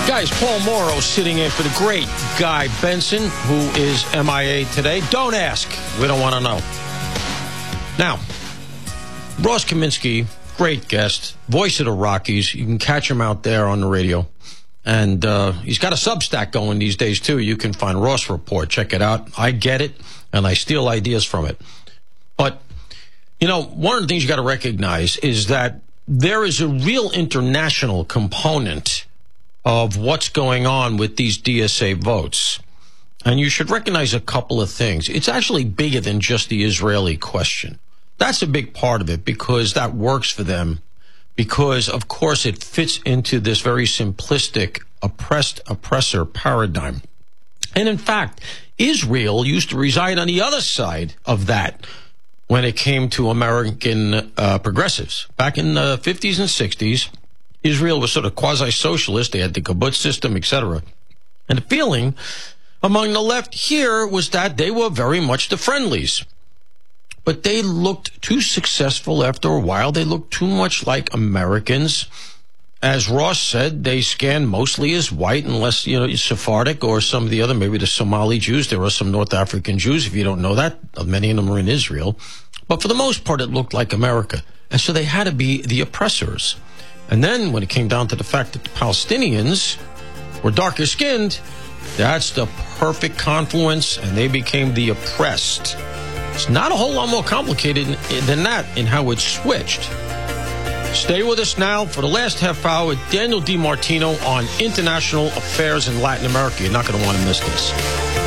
Guys, Paul Morrow sitting in for the great Guy Benson, who is MIA today. Don't ask. We don't want to know. Now, Ross Kaminsky, great guest, voice of the Rockies. You can catch him out there on the radio. And he's got a Substack going these days, too. You can find Ross Report. Check it out. I get it, and I steal ideas from it. But, you know, one of the things you got to recognize is that there is a real international component of what's going on with these DSA votes. And you should recognize a couple of things. It's actually bigger than just the Israeli question. That's a big part of it because that works for them. Because, of course, it fits into this very simplistic oppressor paradigm. And, in fact, Israel used to reside on the other side of that when it came to American progressives. Back in the 50s and 60s, Israel was sort of quasi-socialist. They had the kibbutz system, etc. And the feeling among the left here was that they were very much the friendlies. But they looked too successful after a while. They looked too much like Americans. As Ross said, they scan mostly as white, unless, you know, Sephardic or some of the other, maybe the Somali Jews. There are some North African Jews, if you don't know that. Many of them are in Israel. But for the most part, it looked like America. And so they had to be the oppressors. And then when it came down to the fact that the Palestinians were darker skinned, that's the perfect confluence, and they became the oppressed. It's not a whole lot more complicated than that in how it switched. Stay with us now for the last half hour. Daniel DiMartino on international affairs in Latin America. You're not going to want to miss this.